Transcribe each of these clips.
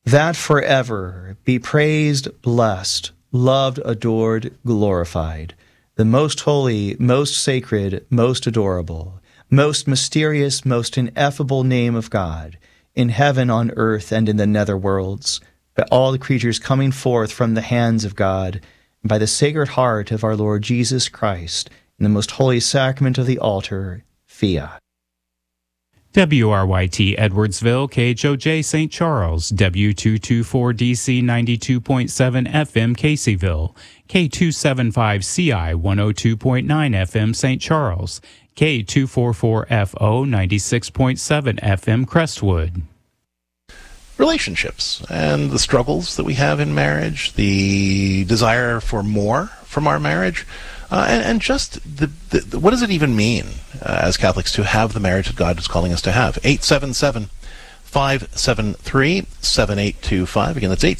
that forever be praised, blessed, loved, adored, glorified, the most holy, most sacred, most adorable, most mysterious, most ineffable name of God, in heaven, on earth, and in the nether worlds, by all the creatures coming forth from the hands of God, and by the Sacred Heart of our Lord Jesus Christ, in the most holy sacrament of the altar, Fiat. WRYT Edwardsville, KHOJ St. Charles, W224DC 92.7 FM Caseyville, K275CI 102.9 FM St. Charles, K244FO 96.7 FM Crestwood. Relationships and the struggles that we have in marriage, the desire for more from our marriage, and just what does it even mean as Catholics to have the marriage that God is calling us to have? 877-573-7825. Again, that's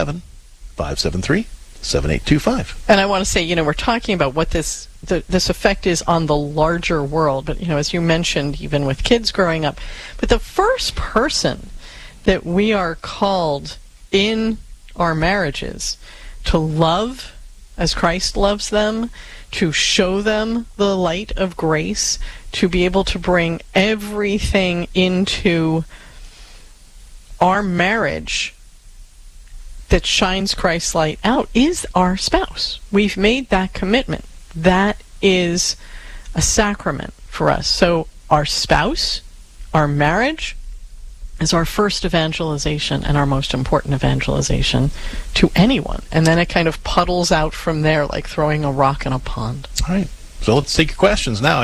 877-573-7825. And I want to say, we're talking about what this effect is on the larger world. But, as you mentioned, even with kids growing up. But the first person that we are called in our marriages to love as Christ loves them, to show them the light of grace, to be able to bring everything into our marriage that shines Christ's light out, is our spouse. We've made that commitment. That is a sacrament for us. So our spouse, our marriage, is our first evangelization and our most important evangelization to anyone. And then it kind of puddles out from there like throwing a rock in a pond. All right. So let's take your questions now.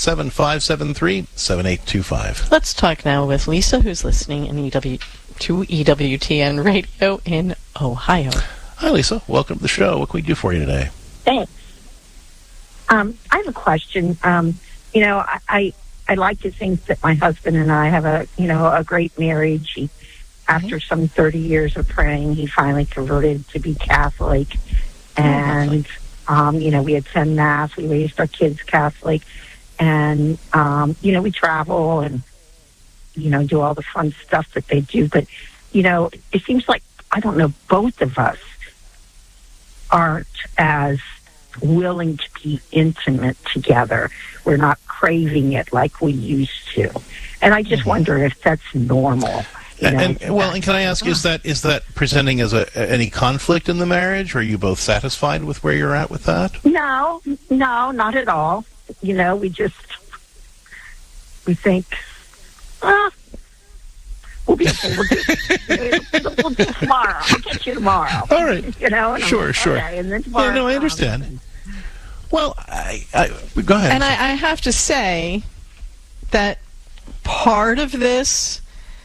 877-573-7825. Let's talk now with Lisa, who's listening to EWTN Radio in Ohio. Hi, Lisa. Welcome to the show. What can we do for you today? Thanks. I have a question. I like to think that my husband and I have a great marriage. After some 30 years of praying, he finally converted to be Catholic. And, we attend Mass. We raised our kids Catholic. And, we travel and, do all the fun stuff that they do. But, it seems like, both of us aren't as willing to be intimate together. We're not craving it like we used to. And I just wonder if that's normal. And can I ask, is that presenting as any conflict in the marriage? Or are you both satisfied with where you're at with that? No, not at all. We think, we'll be okay. We'll do tomorrow. I'll get you tomorrow. All right. Sure. Okay, and then tomorrow. I understand. Well, I go ahead. And I have to say that part of this,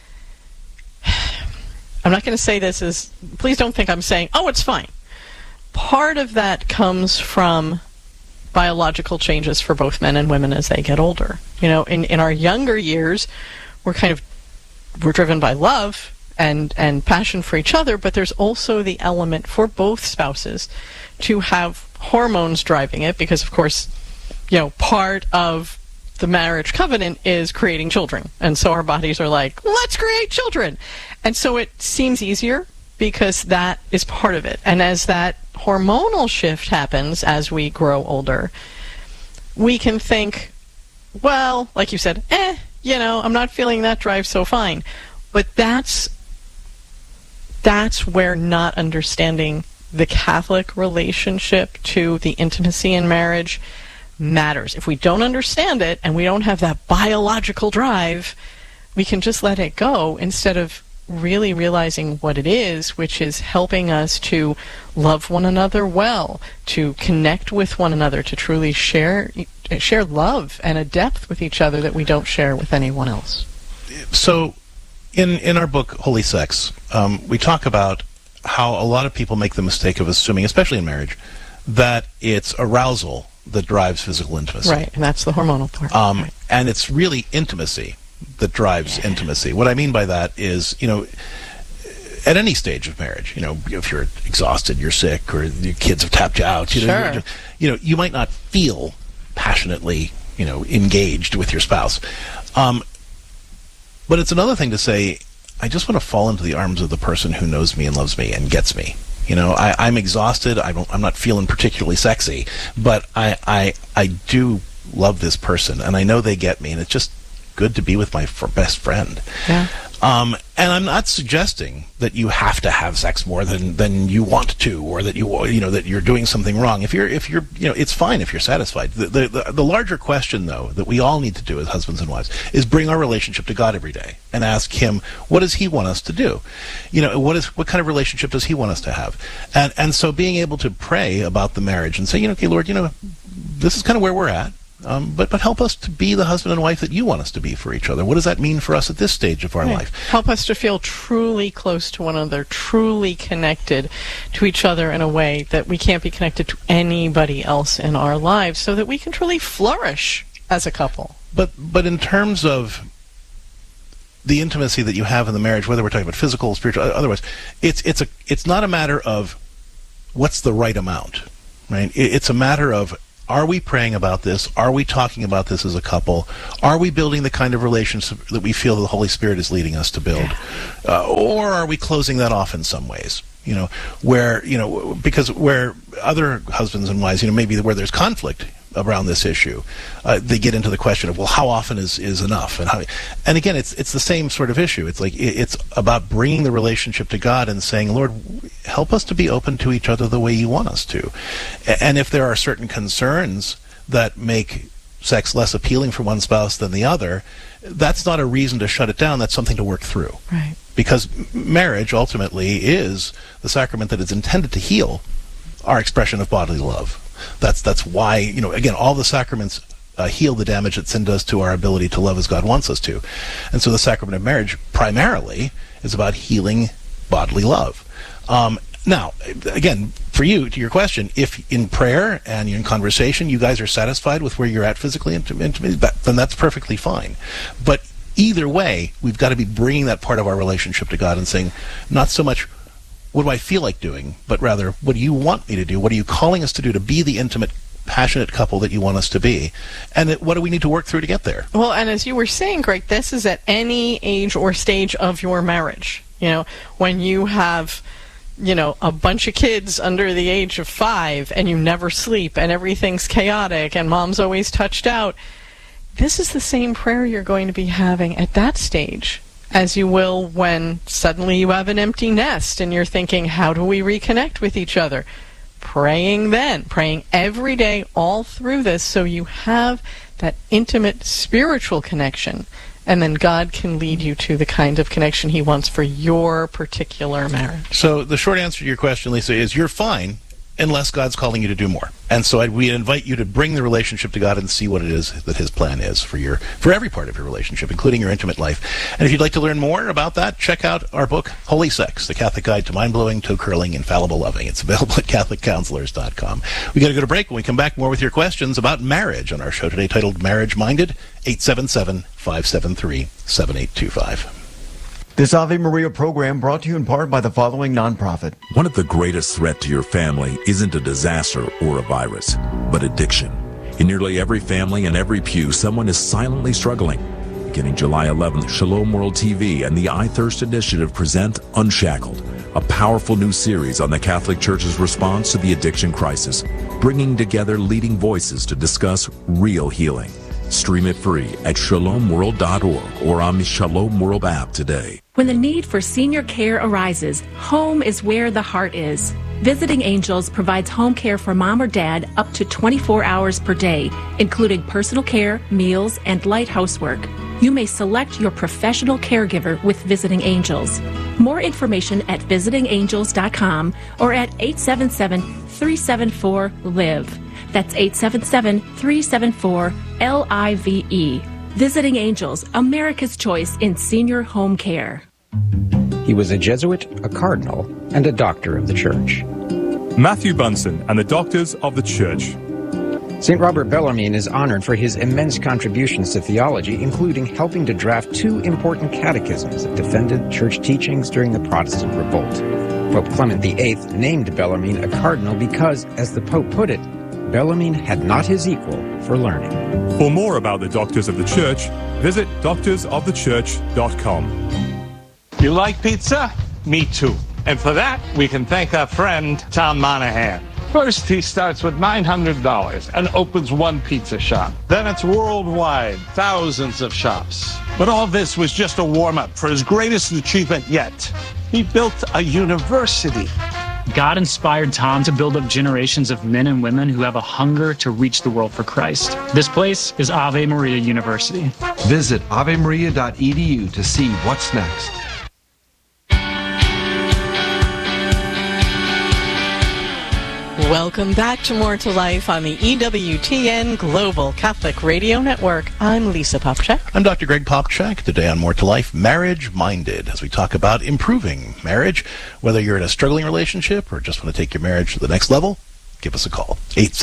I'm not going to say this as, please don't think I'm saying, it's fine. Part of that comes from biological changes for both men and women as they get older. In our younger years, we're driven by love and passion for each other, but there's also the element for both spouses to have hormones driving it, because of course, part of the marriage covenant is creating children. And so our bodies are like, let's create children. And so it seems easier because that is part of it. And as that hormonal shift happens as we grow older, we can think, well, like you said, I'm not feeling that drive so fine. But that's where not understanding the Catholic relationship to the intimacy in marriage matters. If we don't understand it and we don't have that biological drive, we can just let it go instead of really realizing what it is, which is helping us to love one another well, to connect with one another, to truly share love and a depth with each other that we don't share with anyone else. So in our book, Holy Sex, we talk about how a lot of people make the mistake of assuming, especially in marriage, that it's arousal that drives physical intimacy. Right, and that's the hormonal part. Right. And it's really intimacy that drives intimacy. What I mean by that is, at any stage of marriage, if you're exhausted, you're sick, or your kids have tapped you out, you might not feel passionately, engaged with your spouse. But it's another thing to say, I just want to fall into the arms of the person who knows me and loves me and gets me. I'm exhausted. I'm not feeling particularly sexy, but I do love this person, and I know they get me, and it's just good to be with my best friend. Yeah. And I'm not suggesting that you have to have sex more than you want to, or that that you're doing something wrong. If you're it's fine if you're satisfied. The larger question, though, that we all need to do as husbands and wives is bring our relationship to God every day and ask Him, what does He want us to do? What kind of relationship does He want us to have? And so being able to pray about the marriage and say, okay, Lord, this is kind of where we're at. But help us to be the husband and wife that you want us to be for each other. What does that mean for us at this stage of our life? Help us to feel truly close to one another, truly connected to each other in a way that we can't be connected to anybody else in our lives, so that we can truly flourish as a couple. But in terms of the intimacy that you have in the marriage, whether we're talking about physical, spiritual, otherwise, it's not a matter of what's the right amount, right? It's a matter of, are we praying about this? Are we talking about this as a couple? Are we building the kind of relationship that we feel the Holy Spirit is leading us to build? Or are we closing that off in some ways? Because where other husbands and wives, maybe where there's conflict around this issue, they get into the question of, well, how often is enough? And again, it's the same sort of issue. It's like, it's about bringing the relationship to God and saying, Lord, help us to be open to each other the way you want us to. And if there are certain concerns that make sex less appealing for one spouse than the other, that's not a reason to shut it down. That's something to work through. Right. Because marriage ultimately is the sacrament that is intended to heal our expression of bodily love. That's why, again, all the sacraments heal the damage that sin does to our ability to love as God wants us to. And so the sacrament of marriage primarily is about healing bodily love. Now, again, for you, to your question, if in prayer and in conversation you guys are satisfied with where you're at physically and then that's perfectly fine. But either way, we've got to be bringing that part of our relationship to God and saying, not so much, what do I feel like doing? But rather, what do you want me to do? What are you calling us to do to be the intimate, passionate couple that you want us to be? And what do we need to work through to get there? Well, and as you were saying, Greg, this is at any age or stage of your marriage. When you have, a bunch of kids under the age of 5 and you never sleep and everything's chaotic and mom's always touched out, this is the same prayer you're going to be having at that stage as you will when suddenly you have an empty nest and you're thinking, how do we reconnect with each other? Praying every day all through this, so you have that intimate spiritual connection, and then God can lead you to the kind of connection He wants for your particular marriage. So the short answer to your question, Lisa, is you're fine unless God's calling you to do more. And so we invite you to bring the relationship to God and see what it is that His plan is for every part of your relationship, including your intimate life. And if you'd like to learn more about that, check out our book, Holy Sex, The Catholic Guide to Mind-Blowing, Toe-Curling, Infallible Loving. It's available at CatholicCounselors.com. We got to go to break. When we come back, more with your questions about marriage on our show today titled Marriage Minded, 877-573-7825. This Ave Maria program brought to you in part by the following nonprofit. One of the greatest threats to your family isn't a disaster or a virus, but addiction. In nearly every family and every pew, someone is silently struggling. Beginning July 11th, Shalom World TV and the I Thirst Initiative present Unshackled, a powerful new series on the Catholic Church's response to the addiction crisis, bringing together leading voices to discuss real healing. Stream it free at shalomworld.org or on the Shalom World app today. When the need for senior care arises, home is where the heart is. Visiting Angels provides home care for mom or dad up to 24 hours per day, including personal care, meals, and light housework. You may select your professional caregiver with Visiting Angels. More information at visitingangels.com or at 877-374-LIVE. That's 877-374-LIVE. Visiting Angels, America's choice in senior home care. He was a Jesuit, a cardinal, and a doctor of the Church. Matthew Bunson and the Doctors of the Church. St. Robert Bellarmine is honored for his immense contributions to theology, including helping to draft 2 important catechisms that defended church teachings during the Protestant Revolt. Pope Clement VIII named Bellarmine a cardinal because, as the Pope put it, Bellarmine had not his equal for learning. For more about the Doctors of the Church, visit doctorsofthechurch.com. You like pizza? Me too. And for that, we can thank our friend, Tom Monahan. First, he starts with $900 and opens one pizza shop. Then it's worldwide, thousands of shops. But all this was just a warm-up for his greatest achievement yet. He built a university. God inspired Tom to build up generations of men and women who have a hunger to reach the world for Christ. This place is Ave Maria University. Visit avemaria.edu to see what's next. Welcome back to More to Life on the EWTN Global Catholic Radio Network. I'm Lisa Popchak. I'm Dr. Greg Popchak. Today on More to Life, Marriage Minded, as we talk about improving marriage. Whether you're in a struggling relationship or just want to take your marriage to the next level, give us a call.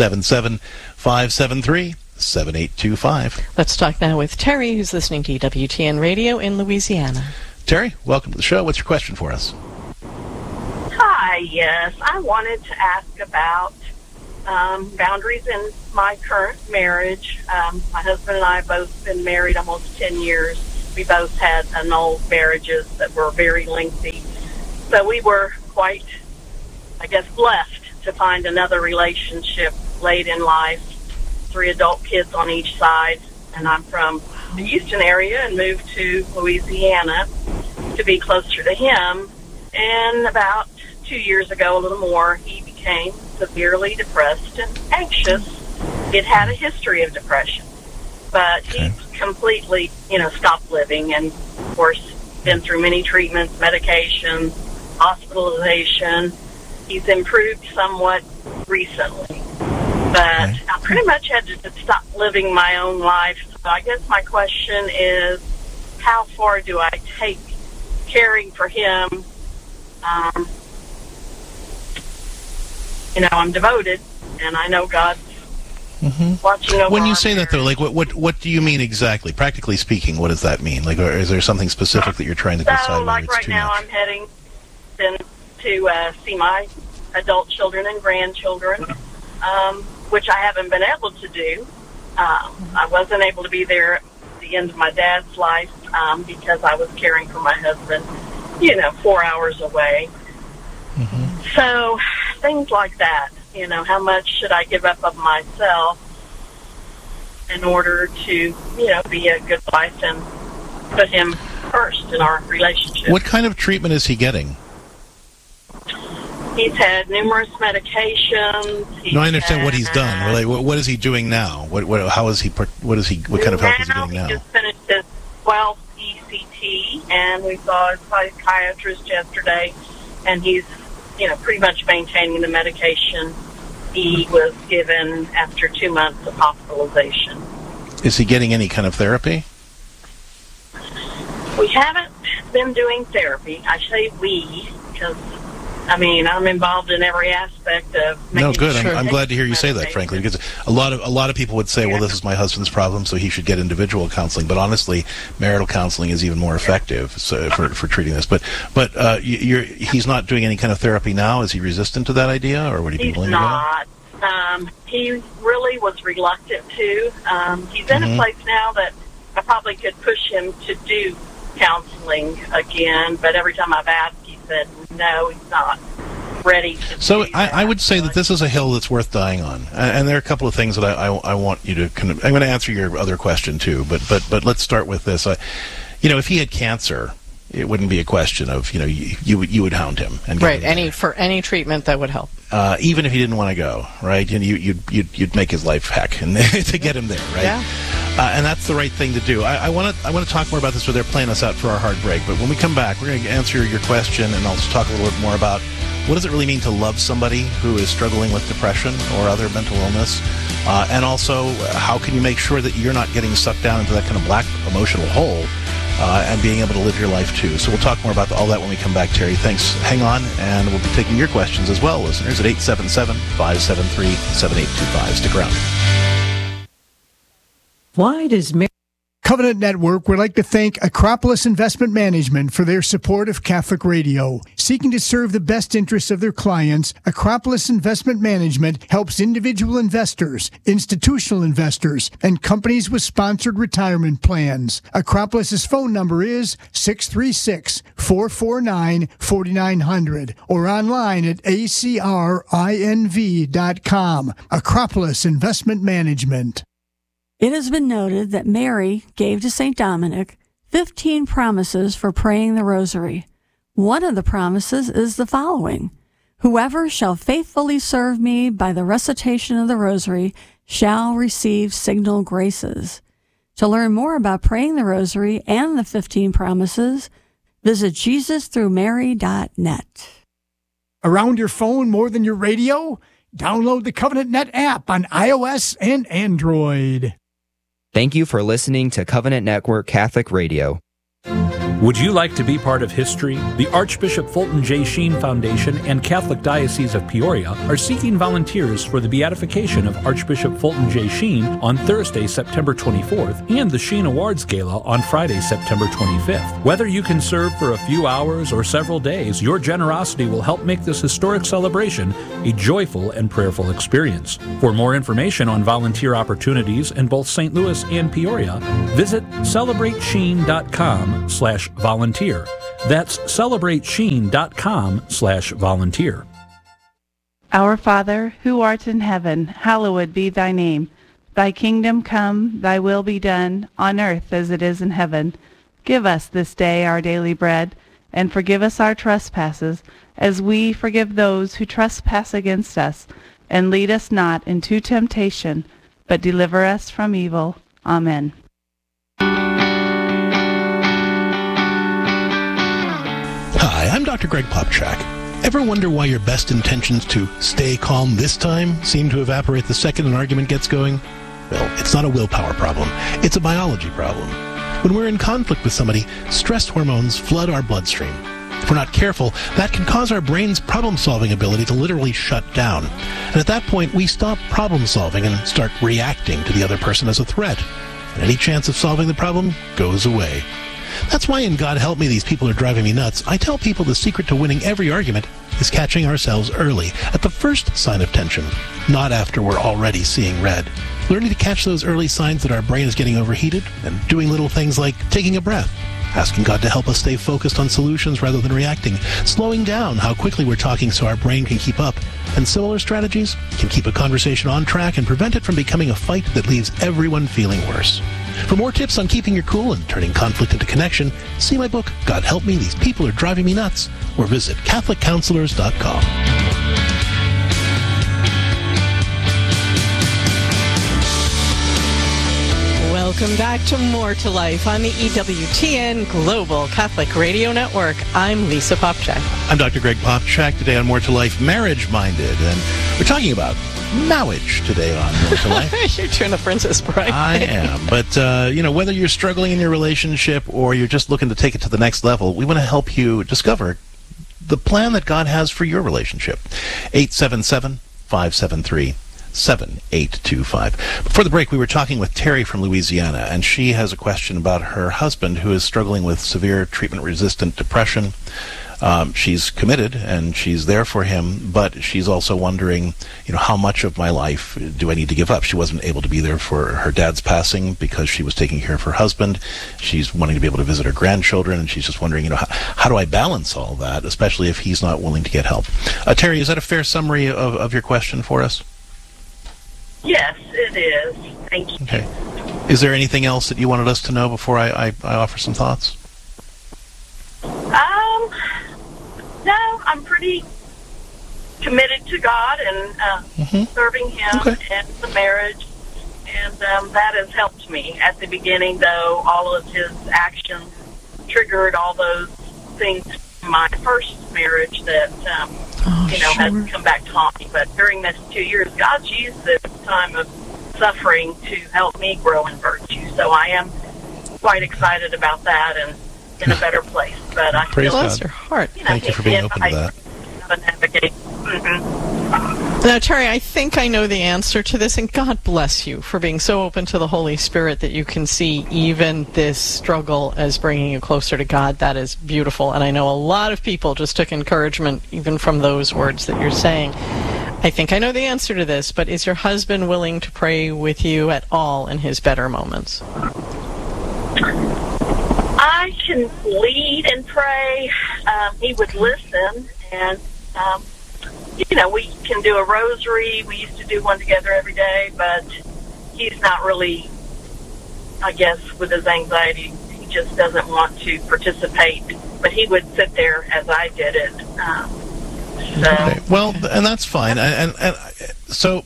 877-573-7825. Let's talk now with Terry, who's listening to EWTN Radio in Louisiana. Terry, welcome to the show. What's your question for us? Hi, yes. I wanted to ask about boundaries in my current marriage. My husband and I have both been married almost 10 years. We both had annulled marriages that were very lengthy. So we were quite, I guess, blessed to find another relationship late in life. 3 adult kids on each side. And I'm from the Houston area and moved to Louisiana to be closer to him. And about 2 years ago, a little more, he became severely depressed and anxious. It had a history of depression, but he completely, stopped living, and of course, been through many treatments, medications, hospitalization. He's improved somewhat recently, but I pretty much had to just stop living my own life. So I guess my question is, how far do I take caring for him? I'm devoted, and I know God's watching over. When you say that, though, like, what do you mean exactly? Practically speaking, what does that mean? Like, or is there something specific that you're trying to decide? So, like right now, I'm heading to see my adult children and grandchildren, which I haven't been able to do. I wasn't able to be there at the end of my dad's life because I was caring for my husband, 4 hours away. So things like that, how much should I give up of myself in order to, be a good wife and put him first in our relationship. What kind of treatment is he getting? He's had numerous medications. No, I understand what he's done. Like, what is he doing now? What kind of help is he getting now? He just finished his 12th ECT, and we saw a psychiatrist yesterday, and he's pretty much maintaining the medication he was given after 2 months of hospitalization. Is he getting any kind of therapy? We haven't been doing therapy. I say we because, I'm involved in every aspect of making good. Sure I'm glad to hear you say that, frankly, because a lot of people would say, well, this is my husband's problem, so he should get individual counseling. But honestly, marital counseling is even more effective for treating this. But he's not doing any kind of therapy now. Is he resistant to that idea, or would he be willing to go? He really was reluctant to. He's in a place now that I probably could push him to do counseling again, but every time I've asked, he said no, he's not ready to So I would say that this is a hill that's worth dying on, and there are a couple of things that I want you to kind of. I'm going to answer your other question too, but let's start with this. If he had cancer, it wouldn't be a question of you would hound him and get him for any treatment that would help. Even if he didn't want to go, right? And you'd make his life heck and to get him there, right? Yeah. And that's the right thing to do. I want to talk more about this, where they're playing us out for our hard break. But when we come back, we're going to answer your question, and I'll talk a little bit more about what does it really mean to love somebody who is struggling with depression or other mental illness, and also how can you make sure that you're not getting sucked down into that kind of black emotional hole, and being able to live your life too. So we'll talk more about all that when we come back, Terry. Thanks. Hang on, and we'll be taking your questions as well, listeners, at 877-573-7825. Stick around. Why does Covenant Network would like to thank Acropolis Investment Management for their support of Catholic Radio. Seeking to serve the best interests of their clients, Acropolis Investment Management helps individual investors, institutional investors, and companies with sponsored retirement plans. Acropolis's phone number is 636-449-4900 or online at acrinv.com. Acropolis Investment Management. It has been noted that Mary gave to St. Dominic 15 promises for praying the rosary. One of the promises is the following: whoever shall faithfully serve me by the recitation of the rosary shall receive signal graces. To learn more about praying the rosary and the 15 promises, visit JesusThroughMary.net. Around your phone more than your radio? Download the Covenant Net app on iOS and Android. Thank you for listening to Covenant Network Catholic Radio. Would you like to be part of history? The Archbishop Fulton J. Sheen Foundation and Catholic Diocese of Peoria are seeking volunteers for the beatification of Archbishop Fulton J. Sheen on Thursday, September 24th, and the Sheen Awards Gala on Friday, September 25th. Whether you can serve for a few hours or several days, your generosity will help make this historic celebration a joyful and prayerful experience. For more information on volunteer opportunities in both St. Louis and Peoria, visit celebratesheen.com/volunteer. That's celebratesheen.com/volunteer. Our Father, who art in heaven, hallowed be thy name. Thy kingdom come, thy will be done, on earth as it is in heaven. Give us this day our daily bread, and forgive us our trespasses, as we forgive those who trespass against us. And lead us not into temptation, but deliver us from evil. Amen. Hi, I'm Dr. Greg Popchak. Ever wonder why your best intentions to stay calm this time seem to evaporate the second an argument gets going? Well, it's not a willpower problem. It's a biology problem. When we're in conflict with somebody, stress hormones flood our bloodstream. If we're not careful, that can cause our brain's problem-solving ability to literally shut down. And at that point, we stop problem-solving and start reacting to the other person as a threat. And any chance of solving the problem goes away. That's why in God Help Me, These People Are Driving Me Nuts, I tell people the secret to winning every argument is catching ourselves early, at the first sign of tension, not after we're already seeing red. Learning to catch those early signs that our brain is getting overheated, and doing little things like taking a breath, asking God to help us stay focused on solutions rather than reacting, slowing down how quickly we're talking so our brain can keep up, and similar strategies can keep a conversation on track and prevent it from becoming a fight that leaves everyone feeling worse. For more tips on keeping your cool and turning conflict into connection, see my book, God Help Me, These People Are Driving Me Nuts, or visit CatholicCounselors.com. Welcome back to More to Life on the EWTN Global Catholic Radio Network. I'm Lisa Popchak. I'm Dr. Greg Popchak. Today on More to Life, Marriage Minded, and we're talking about marriage today on More to Life. You're doing the Princess Bride. I am, but whether you're struggling in your relationship or you're just looking to take it to the next level, we want to help you discover the plan that God has for your relationship. 877-573-7825. Before the break, we were talking with Terry from Louisiana, and she has a question about her husband who is struggling with severe treatment-resistant depression. She's committed and she's there for him, but she's also wondering, how much of my life do I need to give up? She wasn't able to be there for her dad's passing because she was taking care of her husband. She's wanting to be able to visit her grandchildren, and she's just wondering, how do I balance all that, especially if he's not willing to get help? Terry, is that a fair summary of your question for us? Yes, it is. Thank you. Okay. Is there anything else that you wanted us to know before I offer some thoughts? No, I'm pretty committed to God and serving Him and the marriage, and that has helped me. At the beginning, though, all of His actions triggered all those things from my first marriage that has come back to haunt me. But during this 2 years, God's used this time of suffering to help me grow in virtue. So I am quite excited about that and in a better place. But I Praise feel God. Your heart. Thank you for being open to that. Navigate. Now, Terry, I think I know the answer to this, and God bless you for being so open to the Holy Spirit that you can see even this struggle as bringing you closer to God. That is beautiful, and I know a lot of people just took encouragement even from those words that you're saying. I think I know the answer to this, but is your husband willing to pray with you at all in his better moments? I can lead and pray. He would listen, and we can do a rosary. We used to do one together every day, but he's not really, I guess, with his anxiety, he just doesn't want to participate. But he would sit there as I did it. Okay. Well, and that's fine. And so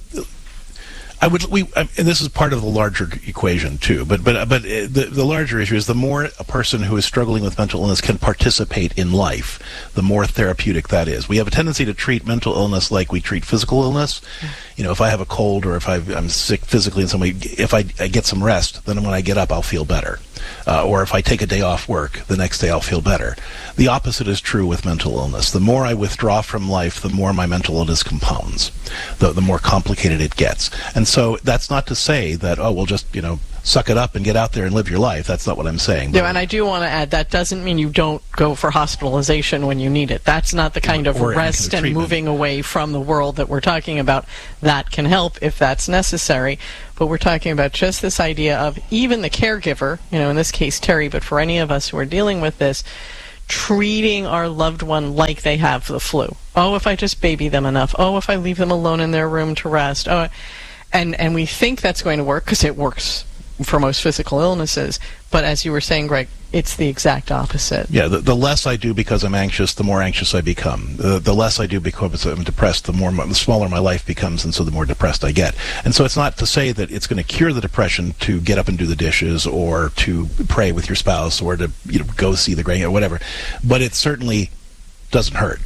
and this is part of the larger equation too. But the larger issue is the more a person who is struggling with mental illness can participate in life, the more therapeutic that is. We have a tendency to treat mental illness like we treat physical illness. If I have a cold or if I'm sick physically in some way, if I get some rest, then when I get up, I'll feel better. Or if I take a day off work, the next day I'll feel better. The opposite is true with mental illness. The more I withdraw from life, the more my mental illness compounds, the more complicated it gets. And so that's not to say that, we'll just, suck it up and get out there and live your life. That's not what I'm saying. Yeah, and I do want to add, that doesn't mean you don't go for hospitalization when you need it. That's not the kind of rest and moving away from the world that we're talking about. That can help if that's necessary. But we're talking about just this idea of even the caregiver, in this case Terry, but for any of us who are dealing with this, treating our loved one like they have the flu. Oh, if I just baby them enough. Oh, if I leave them alone in their room to rest. Oh, and we think that's going to work because it works for most physical illnesses. But as you were saying, Greg, it's the exact opposite. Yeah, the less I do because I'm anxious, the more anxious I become. The less I do because I'm depressed, the smaller my life becomes, and so the more depressed I get. And so it's not to say that it's going to cure the depression to get up and do the dishes or to pray with your spouse or to go see the grandkind or whatever. But it certainly doesn't hurt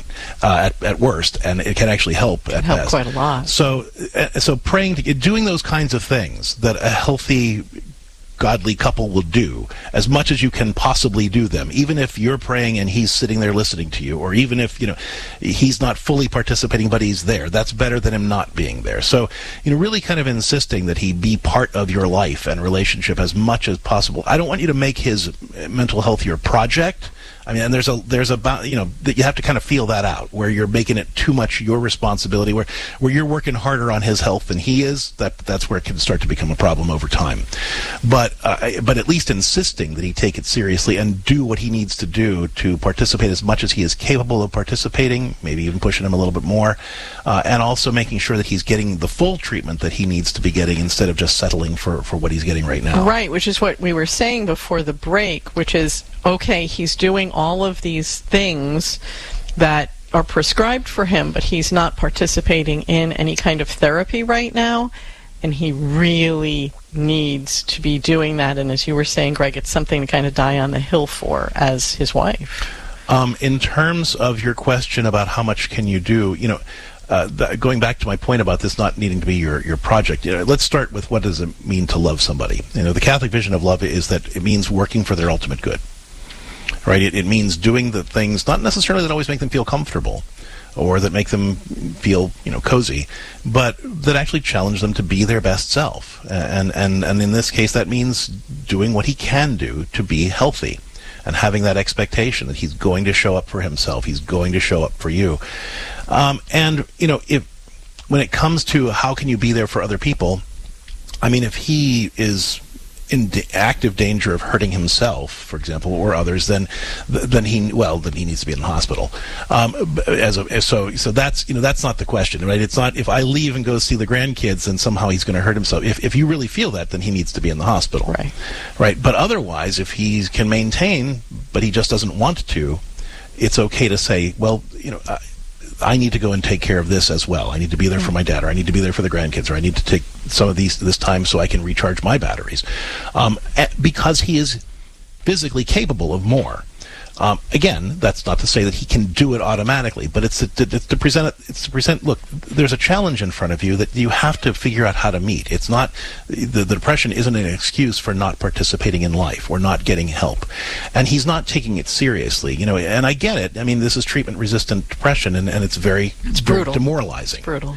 at worst, and it can actually help at best. Quite a lot. So praying, doing those kinds of things that a healthy, godly couple will do, as much as you can possibly do them, even if you're praying and he's sitting there listening to you, or even if he's not fully participating but he's there, that's better than him not being there. So really kind of insisting that he be part of your life and relationship as much as possible. I don't want you to make his mental health your project. I mean, and there's that you have to kind of feel that out, where you're making it too much your responsibility, where you're working harder on his health than he is. That's where it can start to become a problem over time. But at least insisting that he take it seriously and do what he needs to do to participate as much as he is capable of participating, maybe even pushing him a little bit more, and also making sure that he's getting the full treatment that he needs to be getting instead of just settling for what he's getting right now. Right, which is what we were saying before the break, which is, okay, he's doing all of these things that are prescribed for him, but he's not participating in any kind of therapy right now, and he really needs to be doing that. And as you were saying, Greg, it's something to kind of die on the hill for as his wife. In terms of your question about how much can you do, going back to my point about this not needing to be your project, let's start with what does it mean to love somebody. The Catholic vision of love is that it means working for their ultimate good. Right? It means doing the things, not necessarily that always make them feel comfortable or that make them feel, cozy, but that actually challenge them to be their best self. And in this case, that means doing what he can do to be healthy and having that expectation that he's going to show up for himself, he's going to show up for you. When it comes to how can you be there for other people, I mean, if he is in active danger of hurting himself, for example, or others, then he needs to be in the hospital. So that's not the question, right? It's not if I leave and go see the grandkids and somehow he's going to hurt himself. If you really feel that, then he needs to be in the hospital, right? But otherwise, if he can maintain, but he just doesn't want to, it's okay to say, well, I need to go and take care of this as well. I need to be there for my dad, or I need to be there for the grandkids, or I need to take some of this time so I can recharge my batteries. Because he is physically capable of more. Again, that's not to say that he can do it automatically, but it's to present, look, there's a challenge in front of you that you have to figure out how to meet. It's not, the depression isn't an excuse for not participating in life or not getting help. And he's not taking it seriously, and I get it. I mean, this is treatment-resistant depression, and it's brutal. Demoralizing. It's brutal.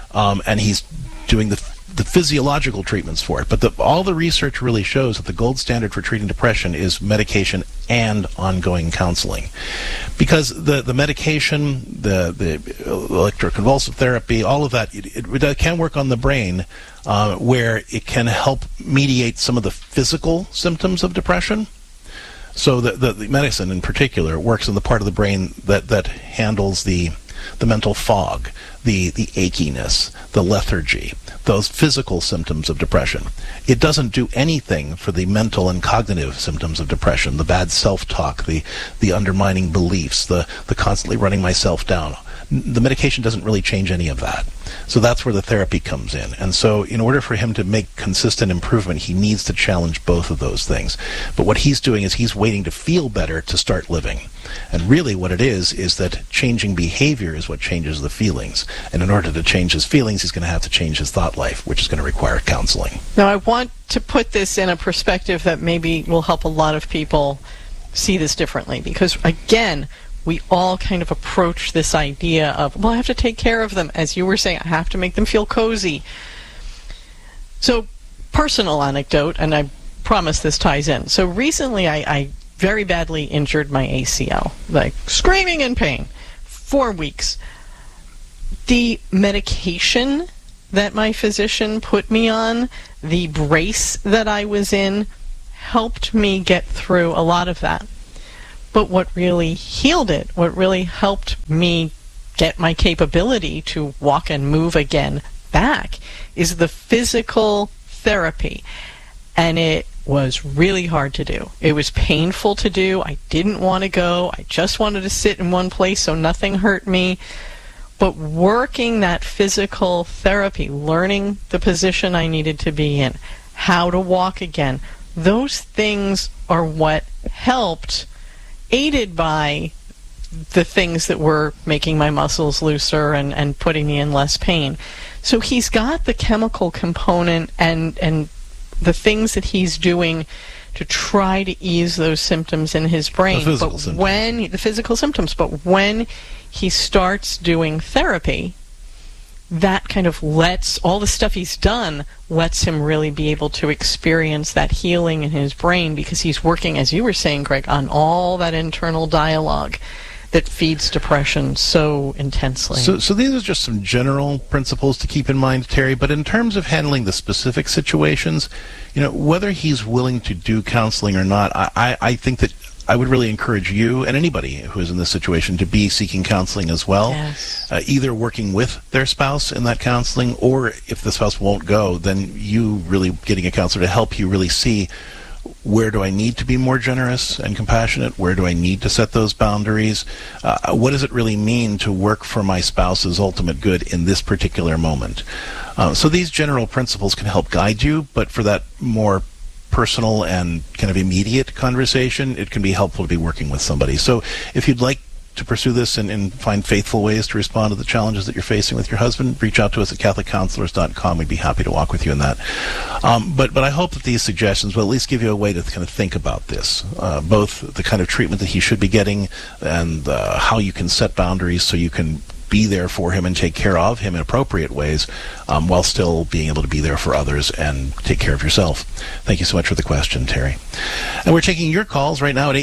and he's doing the physiological treatments for it. But all the research really shows that the gold standard for treating depression is medication and ongoing counseling. Because the medication, the electroconvulsive therapy, all of that, it can work on the brain where it can help mediate some of the physical symptoms of depression. So the medicine in particular works in the part of the brain that handles the mental fog, the achiness, the lethargy, those physical symptoms of depression. It doesn't do anything for the mental and cognitive symptoms of depression, the bad self-talk, the undermining beliefs, the constantly running myself down. The medication doesn't really change any of that. So that's where the therapy comes in. And so in order for him to make consistent improvement, he needs to challenge both of those things. But what he's doing is he's waiting to feel better to start living. And really what it is that changing behavior is what changes the feelings. And in order to change his feelings, he's going to have to change his thought life, which is going to require counseling. Now, I want to put this in a perspective that maybe will help a lot of people see this differently. Because, again, we all kind of approach this idea of, well, I have to take care of them. As you were saying, I have to make them feel cozy. So, personal anecdote, and I promise this ties in. So recently I very badly injured my ACL, like screaming in pain, 4 weeks. The medication that my physician put me on, the brace that I was in, helped me get through a lot of that. But what really healed it, what really helped me get my capability to walk and move again back, is the physical therapy. And it was really hard to do. It was painful to do. I didn't want to go. I just wanted to sit in one place so nothing hurt me. But working that physical therapy, learning the position I needed to be in, how to walk again, those things are what helped, aided by the things that were making my muscles looser and putting me in less pain. So he's got the chemical component and the things that he's doing to try to ease those symptoms in his brain. The physical symptoms. But when he starts doing therapy, that kind of lets, all the stuff he's done lets him really be able to experience that healing in his brain, because he's working, as you were saying, Greg, on all that internal dialogue that feeds depression so intensely. So these are just some general principles to keep in mind, Terry, but in terms of handling the specific situations, whether he's willing to do counseling or not, I think that I would really encourage you and anybody who is in this situation to be seeking counseling as well. Yes. Either working with their spouse in that counseling, or if the spouse won't go, then you really getting a counselor to help you really see, where do I need to be more generous and compassionate? Where do I need to set those boundaries? What does it really mean to work for my spouse's ultimate good in this particular moment? So these general principles can help guide you, but for that more personal and kind of immediate conversation, it can be helpful to be working with somebody. So if you'd like to pursue this and find faithful ways to respond to the challenges that you're facing with your husband, reach out to us at CatholicCounselors.com. We'd be happy to walk with you in that. But I hope that these suggestions will at least give you a way to kind of think about this, both the kind of treatment that he should be getting and how you can set boundaries so you can be there for him and take care of him in appropriate ways, while still being able to be there for others and take care of yourself. Thank you so much for the question, Terry. And we're taking your calls right now at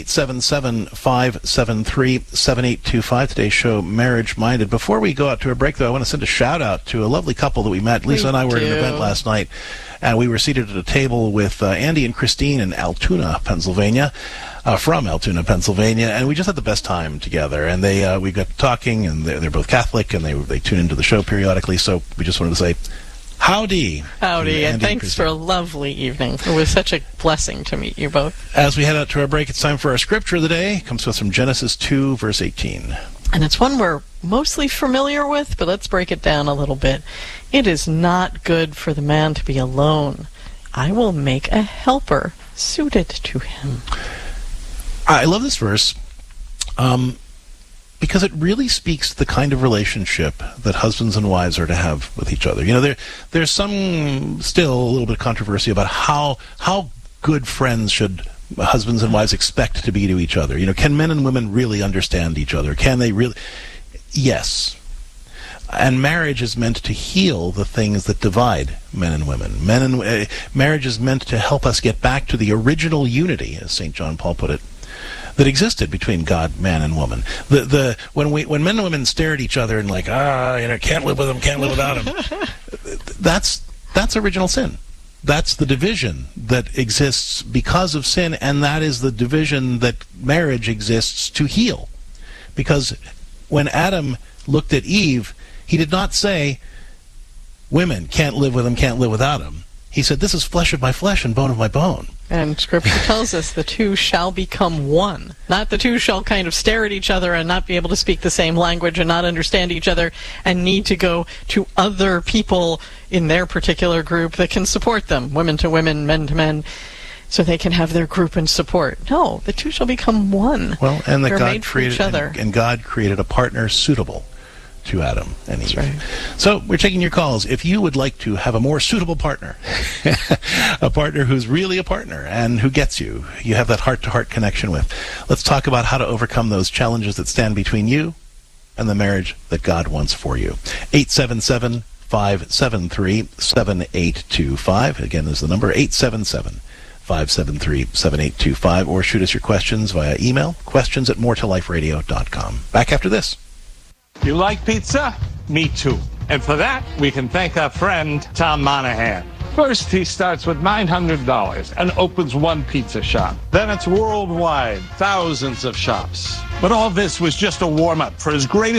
877-573-7825. Today's show, Marriage Minded. Before we go out to a break, though, I want to send a shout-out to a lovely couple that we met. Lisa and I were at an event last night, and we were seated at a table with Andy and Christine in Altoona, Pennsylvania. From Altoona, Pennsylvania, and we just had the best time together. And we got talking, and they're both Catholic, and they tune into the show periodically. So we just wanted to say, howdy. Howdy, and thanks for a lovely evening. It was such a blessing to meet you both. As we head out to our break, it's time for our scripture of the day. It comes to us from Genesis 2, verse 18. And it's one we're mostly familiar with, but let's break it down a little bit. It is not good for the man to be alone. I will make a helper suited to him. I love this verse because it really speaks to the kind of relationship that husbands and wives are to have with each other. There's some still a little bit of controversy about how good friends should husbands and wives expect to be to each other. Can men and women really understand each other? Can they really? Yes. And marriage is meant to heal the things that divide men and women. Marriage is meant to help us get back to the original unity, as St. John Paul put it, that existed between God, man, and woman. When men and women stare at each other and like, can't live with them, can't live without them, that's original sin. That's the division that exists because of sin, and that is the division that marriage exists to heal. Because when Adam looked at Eve, he did not say, women can't live with him, can't live without him. He said, this is flesh of my flesh and bone of my bone. And Scripture tells us the two shall become one. Not the two shall kind of stare at each other and not be able to speak the same language and not understand each other and need to go to other people in their particular group that can support them, women to women, men to men, so they can have their group and support. No, the two shall become one. Well, and that They're God made for created each other. And God created a partner suitable to Adam and Eve. Right. So we're taking your calls. If you would like to have a more suitable partner, a partner who's really a partner and who gets you, you have that heart-to-heart connection with, let's talk about how to overcome those challenges that stand between you and the marriage that God wants for you. 877-573-7825. Again, is the number 877-573-7825, or shoot us your questions via email, questions@moretoliferadio.com. Back after this. You like pizza? Me too. And for that, we can thank our friend Tom Monahan. First, he starts with $900 and opens one pizza shop. Then it's worldwide, thousands of shops. But all this was just a warm-up for his greatest